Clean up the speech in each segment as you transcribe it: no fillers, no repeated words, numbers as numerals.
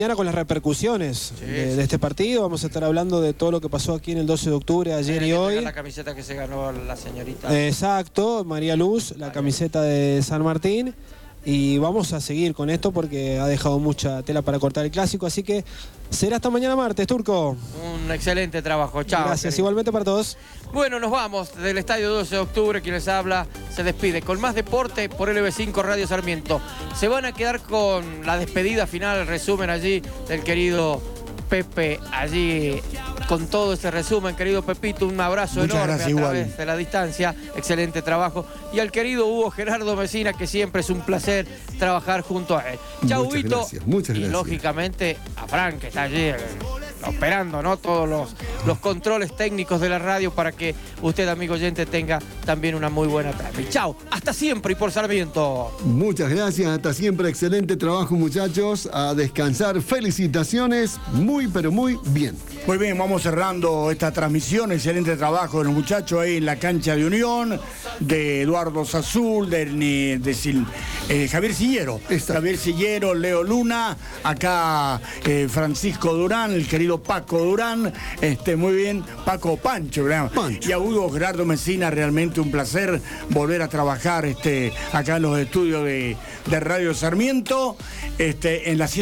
Mañana con las repercusiones de este partido, vamos a estar hablando de todo lo que pasó aquí en el 12 de octubre, ayer y hoy. La camiseta que se ganó la señorita. Exacto, María Luz, la camiseta de San Martín. Y vamos a seguir con esto porque ha dejado mucha tela para cortar el clásico, así que será hasta mañana martes, Turco. Un excelente trabajo, chao. Gracias, igualmente para todos. Bueno, nos vamos del estadio 12 de octubre, quien les habla se despide con más deporte por LB5 Radio Sarmiento. Se van a quedar con la despedida final, el resumen allí del querido Pepe, allí con todo ese resumen, querido Pepito, un abrazo enorme a través de la distancia, excelente trabajo. Y al querido Hugo Gerardo Mesina, que siempre es un placer trabajar junto a él. Chau, Huguito. Muchas gracias. Y lógicamente a Frank, que está allí operando, ¿no?, todos los controles técnicos de la radio para que usted, amigo oyente, tenga también una muy buena tarde. Chau, hasta siempre y por Sarmiento. Muchas gracias, hasta siempre, excelente trabajo, muchachos, a descansar, felicitaciones, muy pero muy bien. Muy bien, vamos cerrando esta transmisión, excelente trabajo de los muchachos ahí en la cancha de Unión, de Eduardo Sazul, de Javier Sillero. Javier Sillero, Leo Luna, acá Francisco Durán, el querido Paco Durán, muy bien, Paco Pancho, y a Hugo Gerardo Mesina, realmente un placer volver a trabajar acá en los estudios de Radio Sarmiento, en la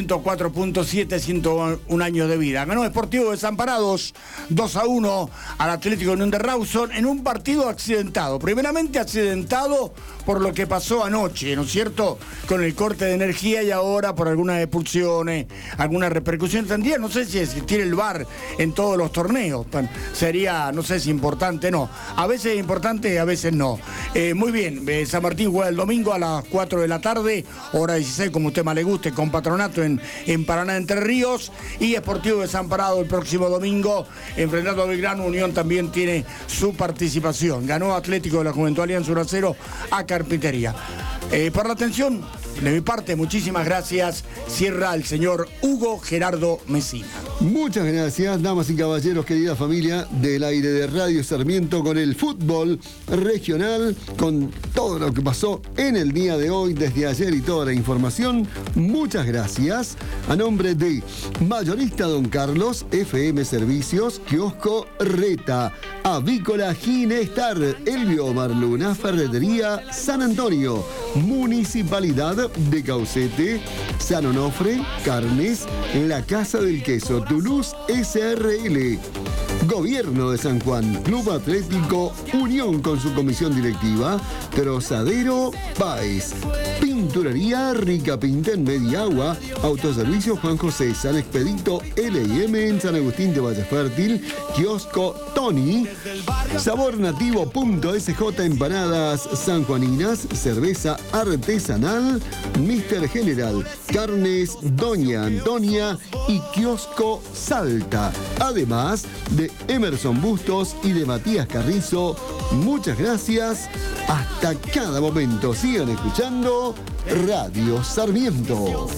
104.7, 101 años de vida. Ganó Sportivo Desamparados 2-1 al Atlético Unión de Rawson en un partido accidentado. Primeramente accidentado por lo que pasó anoche, ¿no es cierto?, con el corte de energía y ahora por algunas expulsiones, algunas repercusiones. Tendría, no sé si existir el VAR en todos los torneos. Sería, no sé si importante, no. A veces es importante y a veces no. Muy bien, San Martín juega el domingo a las 4 de la tarde, hora 16, como usted más le guste, con Patronato en Paraná, Entre Ríos, y Sportivo Desamparado el próximo domingo, enfrentando a Belgrano. Unión también tiene su participación. Ganó Atlético de la Juventud Alianza 1-0 a Carpintería. Por la atención, de mi parte, muchísimas gracias. Cierra el señor Hugo Gerardo Mesina. Muchas gracias, damas y caballeros, querida familia del aire de Radio Sarmiento, con el fútbol regional, con todo lo que pasó en el día de hoy, desde ayer y toda la información. Muchas gracias. A nombre de Mayorista Don Carlos, FM Servicios, Kiosco Reta, Avícola Ginestar, Elvio Omar Luna, Ferretería San Antonio, Municipalidad de Caucete, San Onofre, Carnes, La Casa del Queso, Toulouse SRL, Gobierno de San Juan, Club Atlético Unión con su comisión directiva, Trozadero Páez, Pinturería Rica Pinta en Mediagua, Autoservicio Juan José, San Expedito L&M en San Agustín de Valle Fértil, Kiosco Tony, Sabornativo.sj Empanadas sanjuaninas, cerveza artesanal, Mr. General, Carnes Doña Antonia y Kiosco Salta. Además de Emerson Bustos y de Matías Carrizo, muchas gracias. Hasta cada momento sigan escuchando Radio Sarmiento.